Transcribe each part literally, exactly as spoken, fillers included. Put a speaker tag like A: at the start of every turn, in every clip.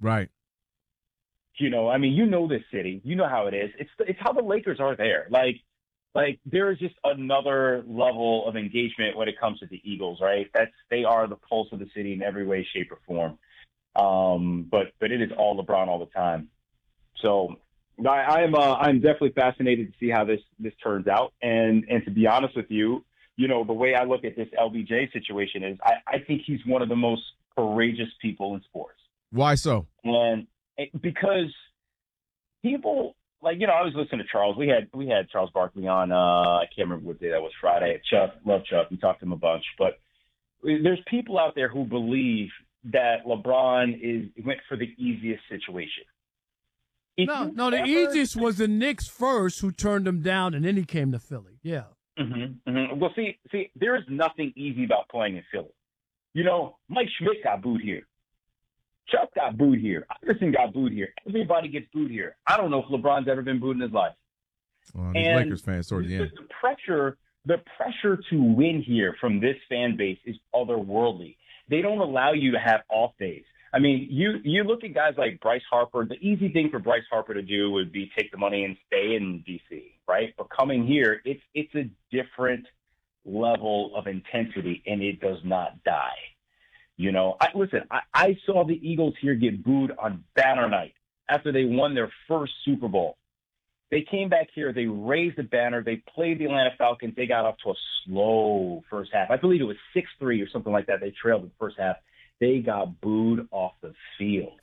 A: Right.
B: You know, I mean, you know this city. You know how it is. It's it's how the Lakers are there. Like, like there is just another level of engagement when it comes to the Eagles, right? That's they are the pulse of the city in every way, shape, or form. Um, but but it is all LeBron all the time. So I, I'm uh, I'm definitely fascinated to see how this this turns out. And and to be honest with you, you know, the way I look at this L B J situation is I, I think he's one of the most courageous people in sports.
A: Why so?
B: And because people like, you know, I was listening to Charles. We had we had Charles Barkley on. Uh, I can't remember what day that was. Friday. Chuck, love Chuck. We talked to him a bunch. But there's people out there who believe that LeBron is went for the easiest situation. If
C: no, no, the
B: ever,
C: easiest was the Knicks first, who turned him down, and then he came to Philly. Yeah.
B: Mm-hmm, mm-hmm. Well, see, see, there is nothing easy about playing in Philly. You know, Mike Schmidt got booed here. Chuck got booed here. Iverson got booed here. Everybody gets booed here. I don't know if LeBron's ever been booed in his life.
A: Well, he's
B: and
A: Lakers fans towards the end.
B: The pressure, the pressure to win here from this fan base is otherworldly. They don't allow you to have off days. I mean, you you look at guys like Bryce Harper. The easy thing for Bryce Harper to do would be take the money and stay in D C, right? But coming here, it's it's a different level of intensity, and it does not die. You know, I, listen, I, I saw the Eagles here get booed on banner night after they won their first Super Bowl. They came back here, they raised the banner, they played the Atlanta Falcons, they got off to a slow first half. I believe it was six three or something like that. They trailed in the first half. They got booed off the field.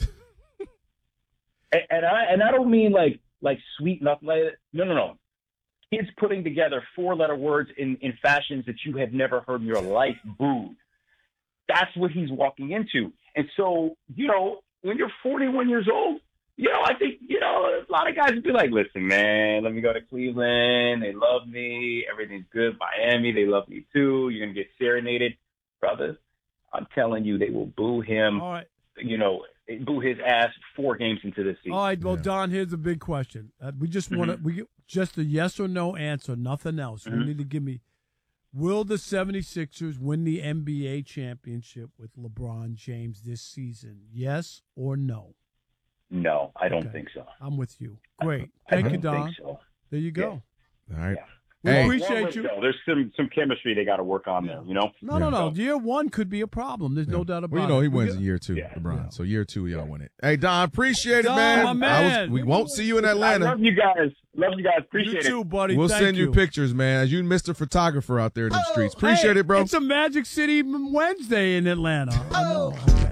B: and, and I and I don't mean like like sweet nothing like that. No, no, no. Kids putting together four-letter words in, in fashions that you have never heard in your life, booed. That's what he's walking into. And so, you know, when you're forty-one years old, you know, I think, you know, a lot of guys would be like, listen, man, let me go to Cleveland. They love me. Everything's good. Miami, they love me too. You're going to get serenaded. Brothers, I'm telling you, they will boo him,
C: All right.
B: you know, boo his ass four games into this season.
C: All right, well,
A: Yeah.
C: Don, here's a big question. Uh, we just
B: Mm-hmm.
C: want to, we get just a yes or no answer, nothing else.
B: Mm-hmm.
C: You need to give me, will the seventy-sixers win the N B A championship with LeBron James this season? Yes or no?
B: No, I don't
C: Okay.
B: think so.
C: I'm with you. Great.
B: I
C: Thank
B: don't
C: you, Don.
B: think so.
C: There you go.
A: All right.
B: Yeah.
C: We
A: Hey.
C: appreciate
B: Well,
C: you.
B: no, there's some some chemistry they got to work on there, you know?
C: No, no, no. Year one could be a problem. There's no
A: Yeah.
C: doubt about
A: Well, you know, he
C: it. We
A: wins
C: get-
A: in year two,
B: Yeah.
A: LeBron.
C: Yeah.
A: So year two, y'all win it. Hey, Don, appreciate it,
C: Don,
A: man.
C: my
A: I
C: man.
A: was, we won't see you in
B: I
A: Atlanta.
B: love you guys. Love you guys. Appreciate
C: You too,
B: it.
C: buddy.
A: We'll
C: Thank
A: send you pictures, man. As you Mister Photographer out there in the
C: Oh,
A: streets. Appreciate
C: hey,
A: it, bro.
C: It's a Magic City Wednesday in Atlanta. I know. Okay.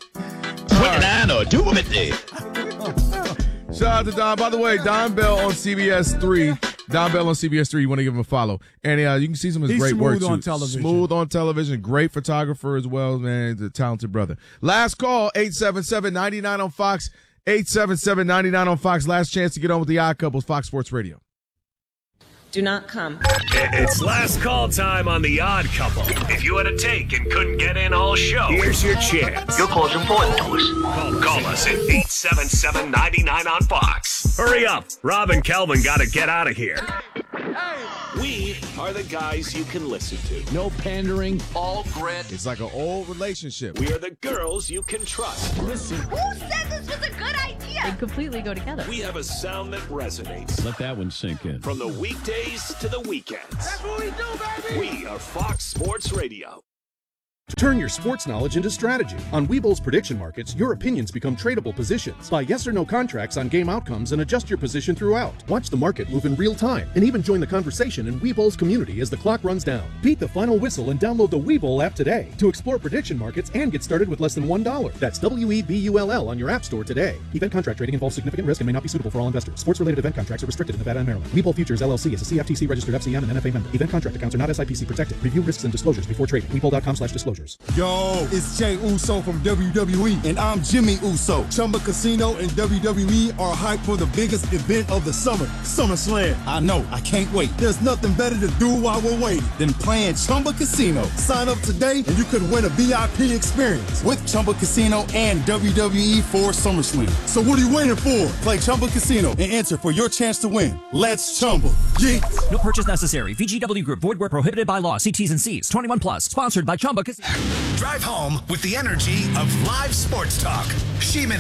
A: Shout out to Don. By the way, Don Bell on C B S three. Don Bell on C B S three. You want to give him a follow. And uh, you can see some of his
C: He's
A: great work,
C: smooth on
A: too.
C: television.
A: Smooth on television. Great photographer as well, man. He's a talented brother. Last call, eight seven seven, nine nine on Fox. eight seven seven, nine nine on Fox. Last chance to get on with the Odd Couples, Fox Sports Radio.
D: Do not come.
E: It's last call time on The Odd Couple. If you had a take and couldn't get in all show, here's your chance. Your call's important to us. Call, call us at eight seven seven, nine nine on Fox. Hurry up. Rob and Kelvin got to get out of here.
F: We are the guys you can listen to.
G: No pandering.
F: All grit.
A: It's like an old relationship.
F: We are the girls you can trust.
G: Listen.
H: Who said this was a good idea?
I: They completely go together.
F: We have a sound that resonates.
G: Let that one sink in.
F: From the weekdays to the weekends. That's what we do, baby. We are Fox Sports Radio.
J: Turn your sports knowledge into strategy. On Weeble's prediction markets, your opinions become tradable positions. Buy yes or no contracts on game outcomes and adjust your position throughout. Watch the market move in real time and even join the conversation in Weeble's community as the clock runs down. Beat the final whistle and download the Weeble app today to explore prediction markets and get started with less than one dollar. That's W E B U L L on your app store today. Event contract trading involves significant risk and may not be suitable for all investors. Sports-related event contracts are restricted in Nevada and Maryland. Weeble Futures L L C is a C F T C-registered F C M and N F A member. Event contract accounts are not S I P C protected. Review risks and disclosures before trading. Weeble.com slash disclosures.
K: Yo, it's Jay Uso from W W E, and I'm Jimmy Uso. Chumba Casino and W W E are hyped for the biggest event of the summer, SummerSlam. I know, I can't wait. There's nothing better to do while we're waiting than playing Chumba Casino. Sign up today, and you could win a V I P experience with Chumba Casino and W W E for SummerSlam. So what are you waiting for? Play Chumba Casino and enter for your chance to win. Let's Chumba. Yeah.
L: No purchase necessary. V G W Group. Void where prohibited by law. See T's and C's. twenty-one plus. Sponsored by Chumba Casino.
M: Drive home with the energy of live sports talk. Sheeman